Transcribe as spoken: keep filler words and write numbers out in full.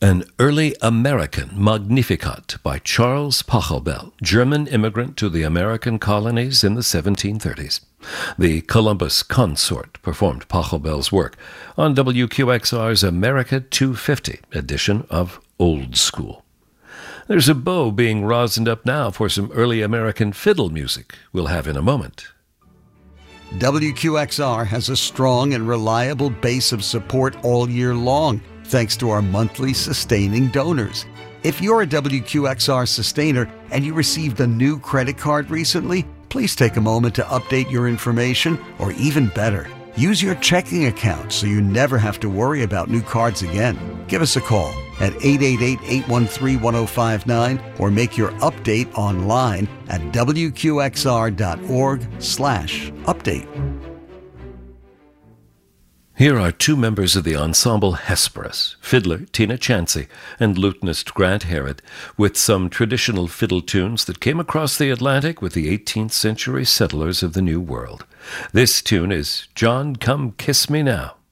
An Early American Magnificat by Charles Pachelbel, German immigrant to the American colonies in the seventeen thirties. The Columbus Consort performed Pachelbel's work on W Q X R's America two fifty edition of Old School. There's a bow being rosined up now for some early American fiddle music we'll have in a moment. W Q X R has a strong and reliable base of support all year long, thanks to our monthly sustaining donors. If you're a W Q X R sustainer and you received a new credit card recently, please take a moment to update your information, or even better, use your checking account so you never have to worry about new cards again. Give us a call at eight eight eight, eight one three, one zero five nine or make your update online at W Q X R dot org slash update. Here are two members of the ensemble Hesperus, fiddler Tina Chansey and lutenist Grant Herod, with some traditional fiddle tunes that came across the Atlantic with the eighteenth century settlers of the New World. This tune is John Come Kiss Me Now.